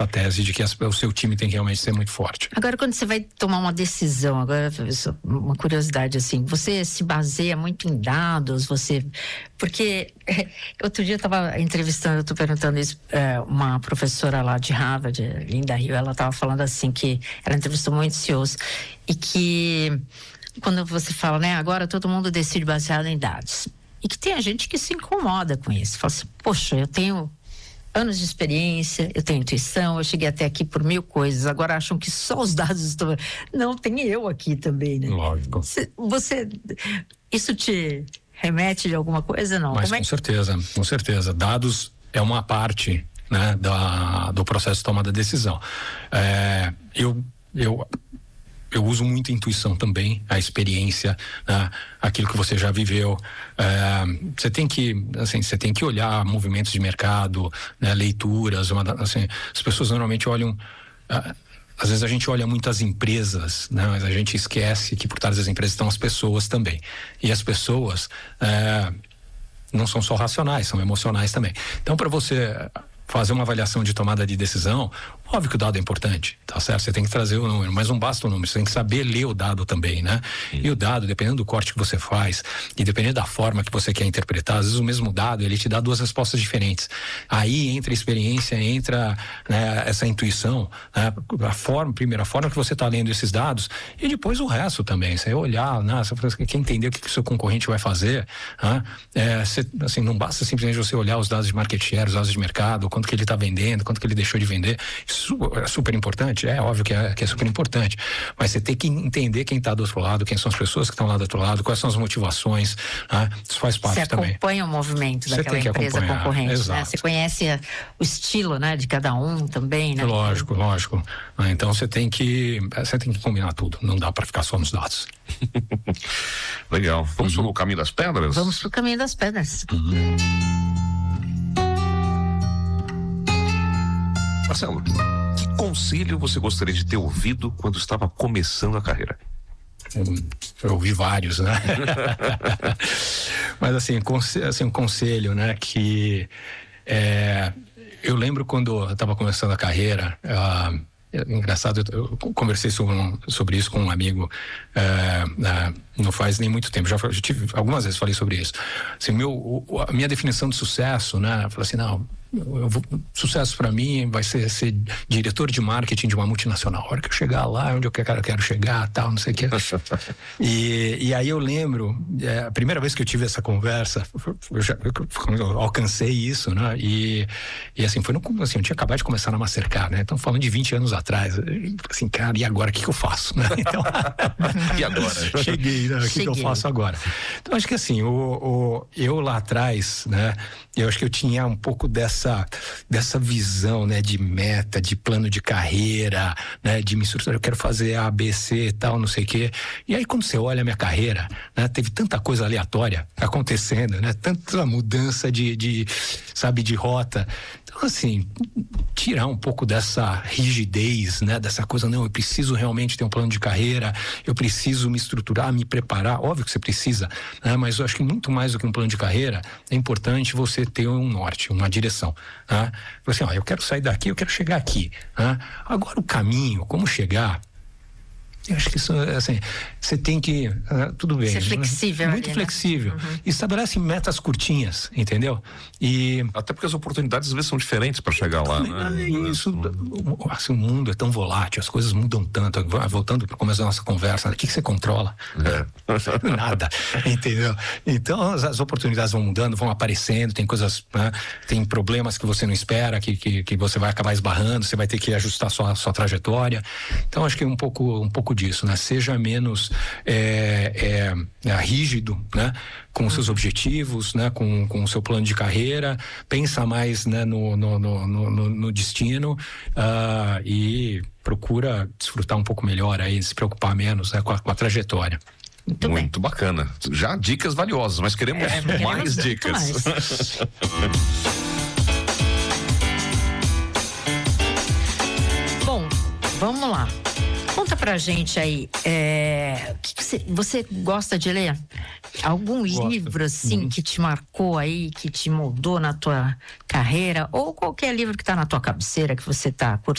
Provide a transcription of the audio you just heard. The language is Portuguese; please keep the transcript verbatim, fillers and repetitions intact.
tese de que as, o seu time tem que realmente ser muito forte. Agora, quando você vai tomar uma decisão, agora uma curiosidade assim, você se baseia muito em dados, você, porque outro dia eu estava entrevistando, eu estou perguntando isso, é, uma professora lá de Harvard, Linda Hill, ela estava falando assim que ela entrevistou muitos C E Os e que quando você fala, né, agora todo mundo decide baseado em dados, e que tem a gente que se incomoda com isso, fala assim, poxa, eu tenho anos de experiência, eu tenho intuição, eu cheguei até aqui por mil coisas, agora acham que só os dados estão... Não, tem eu aqui também, né? Lógico. Você, você isso te remete de alguma coisa, não? Mas Como é com que... certeza, com certeza. Dados é uma parte, né, da, do processo de tomada de decisão. É, eu... eu Eu uso muito a intuição também, a experiência, né? Aquilo que você já viveu. É, você tem que, assim, você tem que olhar movimentos de mercado, né? Leituras, uma, assim, as pessoas normalmente olham, é, às vezes a gente olha muito as empresas, né? Mas a gente esquece que por trás das empresas estão as pessoas também. E as pessoas é, não são só racionais, são emocionais também. Então, para você fazer uma avaliação de tomada de decisão, óbvio que o dado é importante, tá certo? Você tem que trazer o número, mas não basta o número, você tem que saber ler o dado também, né? Sim. E o dado, dependendo do corte que você faz e dependendo da forma que você quer interpretar, às vezes o mesmo dado, ele te dá duas respostas diferentes. Aí entra a experiência, entra, né, essa intuição, né? A forma, primeiro, a forma que você está lendo esses dados e depois o resto também. Você olhar, né? Você quer entender o que, que o seu concorrente vai fazer, né? É, você, assim, não basta simplesmente você olhar os dados de market share, os dados de mercado, quanto que ele está vendendo, quanto que ele deixou de vender. Isso é super importante, é óbvio que é, que é super importante, mas você tem que entender quem está do outro lado, quem são as pessoas que estão lá do outro lado, quais são as motivações, né? Isso faz parte também. Você acompanha o movimento daquela empresa concorrente, né? Você conhece a, o estilo, né, de cada um também, né? Lógico, lógico. Então você tem que, você tem que combinar tudo, não dá para ficar só nos dados. Legal. Vamos uhum. pro caminho das pedras? Vamos pro caminho das pedras. Uhum. Marcelo, que conselho você gostaria de ter ouvido quando estava começando a carreira? Eu, eu ouvi vários, né? Mas assim, conselho, assim, um conselho, né? Que é, eu lembro quando eu estava começando a carreira, uh, é engraçado, eu conversei sobre, um, sobre isso com um amigo uh, uh, não faz nem muito tempo, já, já tive algumas vezes falei sobre isso. Assim, meu, a minha definição de sucesso, né? Eu falei assim, não, eu vou, sucesso para mim vai ser ser diretor de marketing de uma multinacional. A hora que eu chegar lá, onde eu quero, eu quero chegar, tal, não sei o que. e, e aí eu lembro, é, a primeira vez que eu tive essa conversa, eu, já, eu, eu alcancei isso, né? E, e assim, foi no, assim, eu tinha acabado de começar na Mastercard, né? Então, falando de vinte anos atrás, assim, cara, e agora, o que que eu faço? Né? Então, e agora? Cheguei, né? O que que eu faço agora? Então, acho que assim, o, o, eu lá atrás, né? Eu acho que eu tinha um pouco dessa, dessa visão, né? De meta, de plano de carreira, né? De me estruturar, eu quero fazer A, B, C e tal, não sei o quê. E aí, quando você olha a minha carreira, né? Teve tanta coisa aleatória acontecendo, né? Tanta mudança de, de sabe, de rota. Então, assim, tirar um pouco dessa rigidez, né? Dessa coisa, não, eu preciso realmente ter um plano de carreira, eu preciso me estruturar, me preparar, óbvio que você precisa, né? Mas eu acho que muito mais do que um plano de carreira, é importante você ter um norte, uma direção, né? Assim, ó, eu quero sair daqui, eu quero chegar aqui, né? Agora o caminho, como chegar, eu acho que isso, assim, você tem que, uh, tudo bem. Ser flexível. Né? Muito ali, flexível. Né? Uhum. Estabelece metas curtinhas, entendeu? E até porque as oportunidades às vezes são diferentes para chegar lá, né? Isso, assim, o mundo é tão volátil, as coisas mudam tanto. Voltando para o começo da nossa conversa, o que, que você controla? É. Nada, entendeu? Então as, as oportunidades vão mudando, vão aparecendo, tem coisas, né? Tem problemas que você não espera, que, que, que você vai acabar esbarrando, você vai ter que ajustar sua, sua trajetória. Então acho que um pouco, um pouco disso, né? Seja menos é, é, é, rígido, né? Com os seus objetivos, né? Com, com o seu plano de carreira, pensa mais, né? no, no, no, no, no destino, uh, e procura desfrutar um pouco melhor aí, se preocupar menos, né? com, a, com a trajetória. Muito, Muito bacana. Já dicas valiosas, mas queremos é, mais dicas. Mais. Bom, vamos lá. Conta pra gente aí, é, que que você, você gosta de ler? Algum Gosto. livro, assim, uhum. que te marcou aí, que te moldou na tua carreira? Ou qualquer livro que tá na tua cabeceira, que você tá